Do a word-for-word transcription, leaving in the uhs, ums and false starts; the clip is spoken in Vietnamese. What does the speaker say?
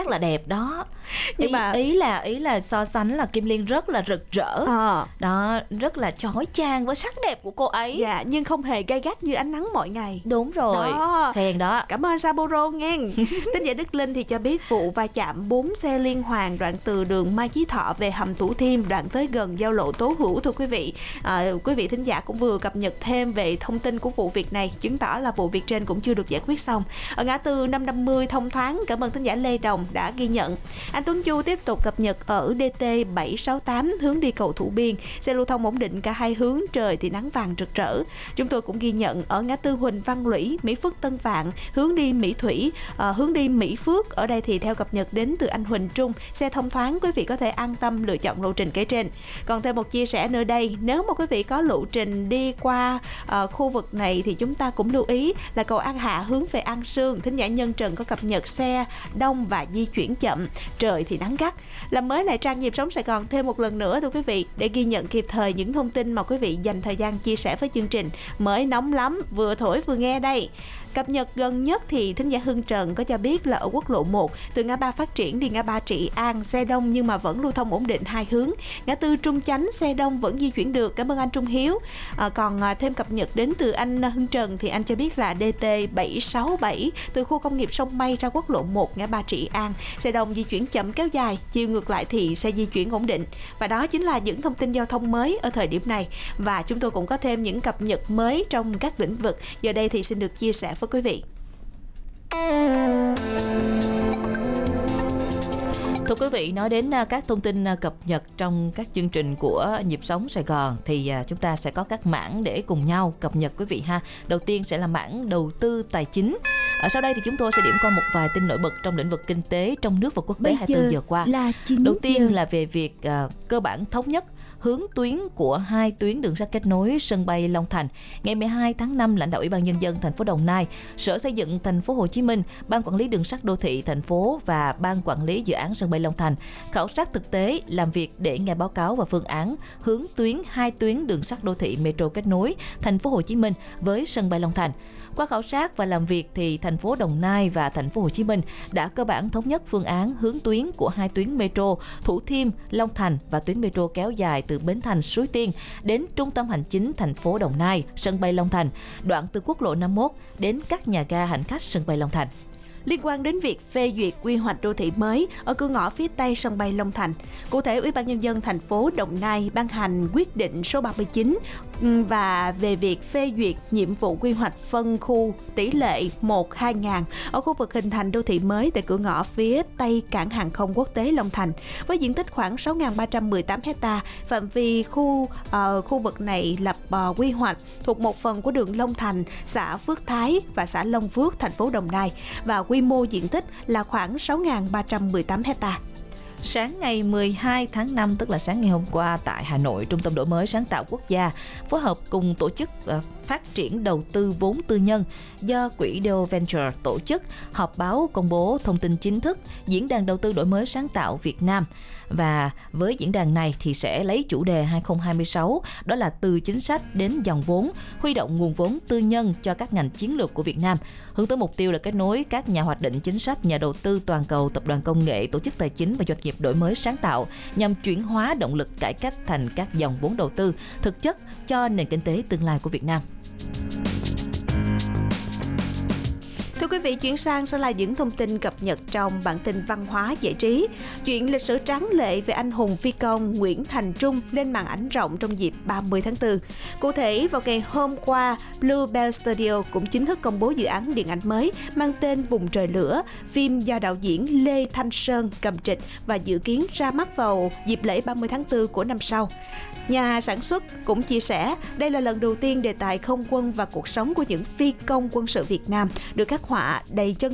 rất là đẹp đó. Nhưng ý, mà ý là ý là so sánh là Kim Liên rất là rực rỡ, à. đó, rất là chói chang với sắc đẹp của cô ấy. Dạ, nhưng không hề gay gắt như ánh nắng mọi ngày. Đúng rồi, đó. Khen đó. Cảm ơn Sapporo nghe. Tín giả Đức Linh thì cho biết vụ va chạm bốn xe liên hoàn đoạn từ đường Mai Chí Thọ về hầm Thủ Thiêm, đoạn tới gần giao lộ Tố Hữu. Thưa quý vị, à, quý vị thính giả cũng vừa cập nhật thêm về thông tin của vụ việc này, chứng tỏ là vụ việc trên cũng chưa được giải quyết xong. Ở ngã tư năm năm mươi thông thoáng. Cảm ơn thính giả Lê Đồng đã ghi nhận. Anh Tuấn Chu tiếp tục cập nhật ở đê tê bảy sáu tám hướng đi cầu Thủ Biên, xe lưu thông ổn định cả hai hướng, trời thì nắng vàng rực rỡ. Chúng tôi cũng ghi nhận ở ngã tư Huỳnh Văn Lũy, Mỹ Phước Tân Vạn hướng đi Mỹ Thủy, à, hướng đi Mỹ Phước. Ở đây thì theo cập nhật đến từ anh Huỳnh Trung, xe thông thoáng, quý vị có thể an tâm lựa chọn lộ trình kể trên. Còn thêm một chia sẻ nữa đây, nếu mà quý vị có lộ trình đi qua uh, khu vực này thì chúng ta cũng lưu ý là cầu An Hạ hướng về An Sương, thính giả Nhân Trần có cập nhật xe đông và di chuyển chậm, trời thì nắng gắt. Làm mới lại trang Nhịp Sống Sài Gòn thêm một lần nữa thưa quý vị, để ghi nhận kịp thời những thông tin mà quý vị dành thời gian chia sẻ với chương trình. Mới nóng lắm, vừa thổi vừa nghe đây. Cập nhật gần nhất thì thính giả Hưng Trần có cho biết là ở quốc lộ một từ ngã ba Phát Triển đi ngã ba Trị An xe đông nhưng mà vẫn lưu thông ổn định hai hướng. Ngã tư Trung Chánh xe đông vẫn di chuyển được. Cảm ơn anh Trung Hiếu. À, còn à, thêm cập nhật đến từ anh Hưng Trần thì anh cho biết là đê tê bảy sáu bảy từ khu công nghiệp Sông Mây ra quốc lộ một ngã ba Trị An xe đông di chuyển chậm kéo dài, chiều ngược lại thì xe di chuyển ổn định. Và đó chính là những thông tin giao thông mới ở thời điểm này, và chúng tôi cũng có thêm những cập nhật mới trong các lĩnh vực. Giờ đây thì xin được chia sẻ với quý vị. Thưa quý vị, nói đến các thông tin cập nhật trong các chương trình của Nhịp Sống Sài Gòn thì chúng ta sẽ có các mảng để cùng nhau cập nhật quý vị ha. Đầu tiên sẽ là mảng đầu tư tài chính. Ở sau đây thì chúng tôi sẽ điểm qua một vài tin nổi bật trong lĩnh vực kinh tế trong nước và quốc tế hai mươi bốn giờ qua. Đầu tiên là về việc uh, cơ bản thống nhất hướng tuyến của hai tuyến đường sắt kết nối sân bay Long Thành. Ngày mười hai tháng năm, lãnh đạo Ủy ban Nhân dân thành phố Đồng Nai, Sở Xây dựng thành phố Hồ Chí Minh, Ban Quản lý Đường sắt Đô thị thành phố và Ban Quản lý Dự án sân bay Long Thành khảo sát thực tế, làm việc để nghe báo cáo và phương án hướng tuyến hai tuyến đường sắt đô thị metro kết nối thành phố Hồ Chí Minh với sân bay Long Thành. Qua khảo sát và làm việc thì thành phố Đồng Nai và thành phố Hồ Chí Minh đã cơ bản thống nhất phương án hướng tuyến của hai tuyến metro Thủ Thiêm, Long Thành và tuyến metro kéo dài từ Bến Thành, Suối Tiên đến trung tâm hành chính thành phố Đồng Nai, sân bay Long Thành, đoạn từ quốc lộ năm mươi mốt đến các nhà ga hành khách sân bay Long Thành. Liên quan đến việc phê duyệt quy hoạch đô thị mới ở cửa ngõ phía Tây sân bay Long Thành, cụ thể Ủy ban Nhân dân thành phố Đồng Nai ban hành quyết định số ba mươi chín và về việc phê duyệt nhiệm vụ quy hoạch phân khu tỷ lệ một hai nghìn ở khu vực hình thành đô thị mới tại cửa ngõ phía Tây cảng hàng không quốc tế Long Thành với diện tích khoảng sáu nghìn ba trăm mười tám ha. Phạm vi khu uh, khu vực này lập uh, quy hoạch thuộc một phần của đường Long Thành, xã Phước Thái và xã Long Phước, thành phố Đồng Nai, và quy mô diện tích là khoảng sáu nghìn ba trăm mười tám ha. Sáng ngày mười hai tháng năm, tức là sáng ngày hôm qua, tại Hà Nội, Trung tâm Đổi mới Sáng tạo Quốc gia phối hợp cùng tổ chức uh, phát triển đầu tư vốn tư nhân do Quỹ Deo Venture tổ chức họp báo công bố thông tin chính thức Diễn đàn Đầu tư Đổi mới Sáng tạo Việt Nam. Và với diễn đàn này thì sẽ lấy chủ đề hai không hai sáu, đó là từ chính sách đến dòng vốn, huy động nguồn vốn tư nhân cho các ngành chiến lược của Việt Nam, hướng tới mục tiêu là kết nối các nhà hoạch định chính sách, nhà đầu tư toàn cầu, tập đoàn công nghệ, tổ chức tài chính và doanh nghiệp đổi mới sáng tạo nhằm chuyển hóa động lực cải cách thành các dòng vốn đầu tư thực chất cho nền kinh tế tương lai của Việt Nam. Thưa quý vị, chuyển sang sẽ là những thông tin cập nhật trong bản tin văn hóa giải trí. Chuyện lịch sử tráng lệ về anh hùng phi công Nguyễn Thành Trung lên màn ảnh rộng trong dịp ba mươi tháng tư. Cụ thể, vào ngày hôm qua, Bluebell Studio cũng chính thức công bố dự án điện ảnh mới mang tên Vùng Trời Lửa, phim do đạo diễn Lê Thanh Sơn cầm trịch và dự kiến ra mắt vào dịp lễ ba mươi tháng tư của năm sau. Nhà sản xuất cũng chia sẻ đây là lần đầu tiên đề tài không quân và cuộc sống của những phi công quân sự Việt Nam được khắc họa đầy chân